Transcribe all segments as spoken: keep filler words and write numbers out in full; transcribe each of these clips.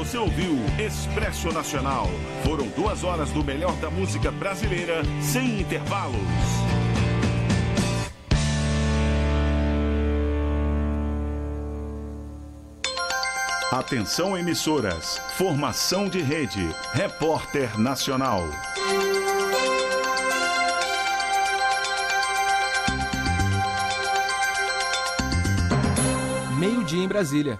Você ouviu Expresso Nacional. Foram duas horas do melhor da música brasileira, sem intervalos. Atenção, emissoras. Formação de rede. Repórter Nacional. Meio-dia em Brasília.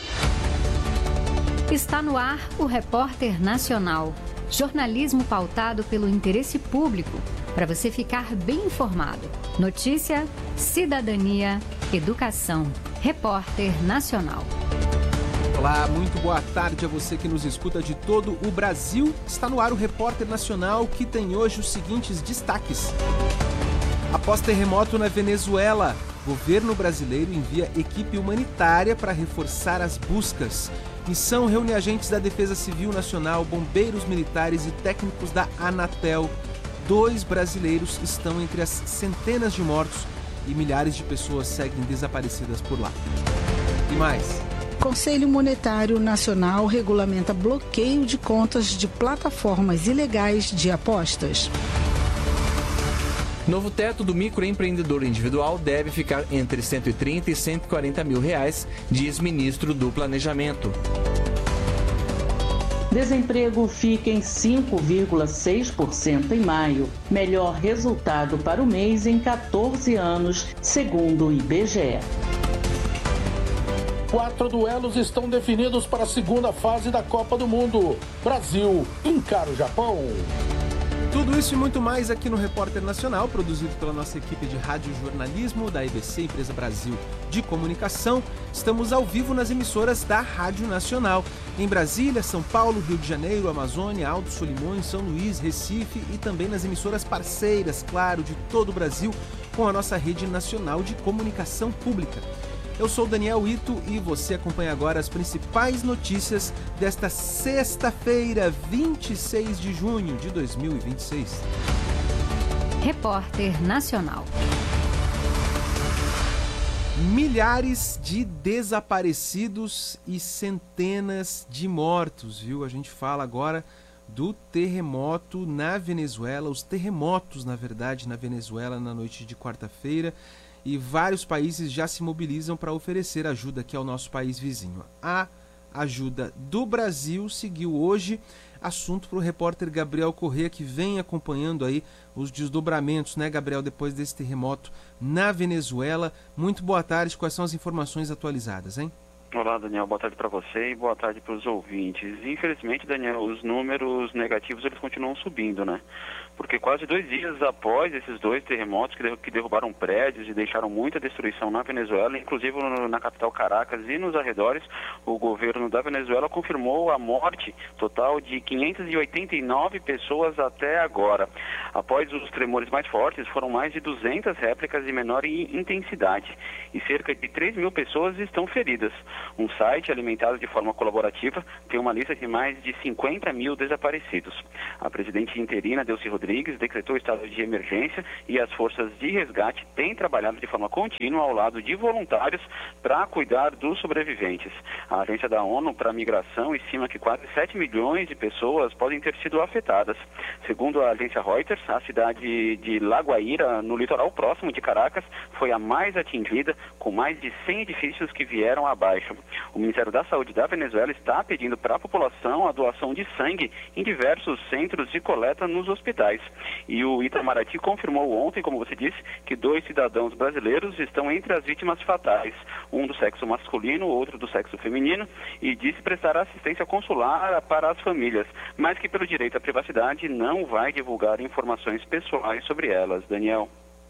Está no ar o Repórter Nacional. Jornalismo pautado pelo interesse público, para você ficar bem informado. Notícia, cidadania, educação. Repórter Nacional. Olá, muito boa tarde a você que nos escuta de todo o Brasil. Está no ar o Repórter Nacional, que tem hoje os seguintes destaques. Após terremoto na Venezuela, governo brasileiro envia equipe humanitária para reforçar as buscas. Missão reúne agentes da Defesa Civil Nacional, bombeiros militares e técnicos da Anatel. Dois brasileiros estão entre as centenas de mortos e milhares de pessoas seguem desaparecidas por lá. E mais... Conselho Monetário Nacional regulamenta bloqueio de contas de plataformas ilegais de apostas. Novo teto do microempreendedor individual deve ficar entre cento e trinta e cento e quarenta mil reais, diz ministro do Planejamento. Desemprego fica em cinco vírgula seis por cento em maio, melhor resultado para o mês em quatorze anos, segundo o I B G E. Quatro duelos estão definidos para a segunda fase da Copa do Mundo. Brasil encara o Japão. Tudo isso e muito mais aqui no Repórter Nacional, produzido pela nossa equipe de rádio jornalismo da I B C, Empresa Brasil de Comunicação. Estamos ao vivo nas emissoras da Rádio Nacional, em Brasília, São Paulo, Rio de Janeiro, Amazônia, Alto Solimões, São Luís, Recife e também nas emissoras parceiras, claro, de todo o Brasil, com a nossa rede nacional de comunicação pública. Eu sou Daniel Ito e você acompanha agora as principais notícias desta sexta-feira, vinte e seis de junho de dois mil e vinte e seis. Repórter Nacional. Milhares de desaparecidos e centenas de mortos, viu? A gente fala agora do terremoto na Venezuela, os terremotos, na verdade, na Venezuela na noite de quarta-feira. E vários países já se mobilizam para oferecer ajuda aqui ao nosso país vizinho. A ajuda do Brasil seguiu hoje, assunto para o repórter Gabriel Corrêa, que vem acompanhando aí os desdobramentos, né, Gabriel, depois desse terremoto na Venezuela. Muito boa tarde, quais são as informações atualizadas, hein? Olá, Daniel, boa tarde para você e boa tarde para os ouvintes. Infelizmente, Daniel, os números negativos eles continuam subindo, né? Porque quase dois dias após esses dois terremotos que derrubaram prédios e deixaram muita destruição na Venezuela, inclusive na capital Caracas e nos arredores, o governo da Venezuela confirmou a morte total de quinhentas e oitenta e nove pessoas até agora. Após os tremores mais fortes, foram mais de duzentas réplicas de menor intensidade e cerca de três mil pessoas estão feridas. Um site alimentado de forma colaborativa tem uma lista de mais de cinquenta mil desaparecidos. A presidente interina, Delcy Rodrigues, decretou estado de emergência e as forças de resgate têm trabalhado de forma contínua ao lado de voluntários para cuidar dos sobreviventes. A agência da ONU para a Migração estima que quase sete milhões de pessoas podem ter sido afetadas. Segundo a agência Reuters, a cidade de La Guaira, no litoral próximo de Caracas, foi a mais atingida, com mais de cem edifícios que vieram abaixo. O Ministério da Saúde da Venezuela está pedindo para a população a doação de sangue em diversos centros de coleta nos hospitais. E o Itamaraty confirmou ontem, como você disse, que dois cidadãos brasileiros estão entre as vítimas fatais, um do sexo masculino, outro do sexo feminino, e disse prestar assistência consular para as famílias, mas que pelo direito à privacidade não vai divulgar informações pessoais sobre elas. Daniel.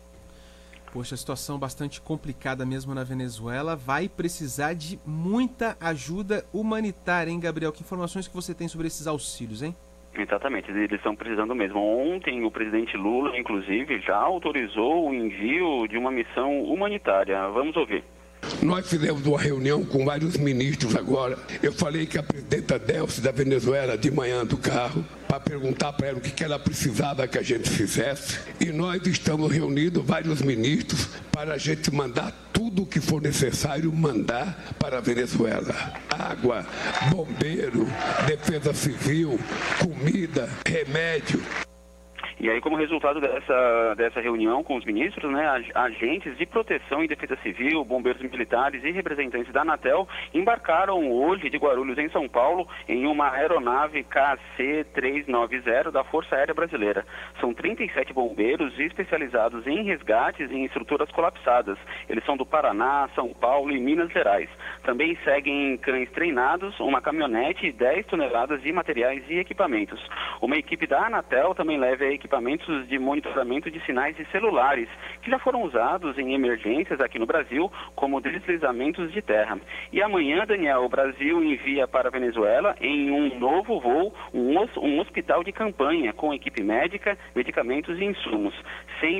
Poxa, situação bastante complicada mesmo na Venezuela. Vai precisar de muita ajuda humanitária, hein, Gabriel? Que informações que você tem sobre esses auxílios, hein? Exatamente, eles estão precisando mesmo. Ontem o presidente Lula, inclusive, já autorizou o envio de uma missão humanitária. Vamos ouvir. Nós fizemos uma reunião com vários ministros agora. Eu falei que a presidenta Delcy da Venezuela, de manhã do carro, para perguntar para ela o que ela precisava que a gente fizesse. E nós estamos reunindo vários ministros para a gente mandar tudo o que for necessário mandar para a Venezuela. Água, bombeiro, defesa civil, comida, remédio. E aí, como resultado dessa, dessa reunião com os ministros, né, agentes de proteção e defesa civil, bombeiros militares e representantes da Anatel embarcaram hoje de Guarulhos, em São Paulo, em uma aeronave K C trezentos e noventa da Força Aérea Brasileira. São trinta e sete bombeiros especializados em resgates e em estruturas colapsadas. Eles são do Paraná, São Paulo e Minas Gerais. Também seguem cães treinados, uma caminhonete e dez toneladas de materiais e equipamentos. Uma equipe da Anatel também leva equipamentos equipamentos de monitoramento de sinais de celulares, que já foram usados em emergências aqui no Brasil, como deslizamentos de terra. E amanhã, Daniel, o Brasil envia para a Venezuela, em um novo voo, um, um hospital de campanha com equipe médica, medicamentos e insumos. Sem